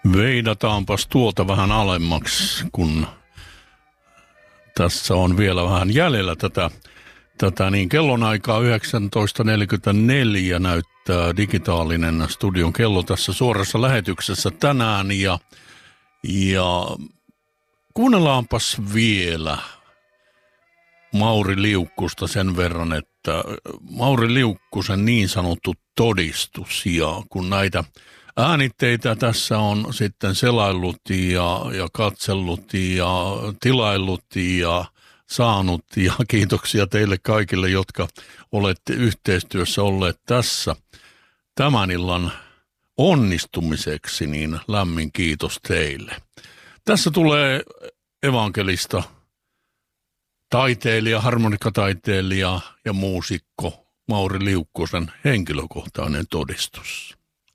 Veidataanpas tuolta vähän alemmaksi, kun tässä on vielä vähän jäljellä tätä niin kellonaikaa 19.44 näyttää digitaalinen studion kello tässä suorassa lähetyksessä tänään ja kuunnellaanpas vielä Mauri Liukkusta sen verran, että Mauri Liukkusen niin sanottu todistus ja kun näitä äänitteitä tässä on sitten selaillut ja katsellut ja tilaillut ja saanut ja kiitoksia teille kaikille, jotka olette yhteistyössä olleet tässä tämän illan onnistumiseksi, niin lämmin kiitos teille. Tässä tulee evankelista taiteilija, harmonikataiteilija ja muusikko Mauri Liukkosen henkilökohtainen todistus.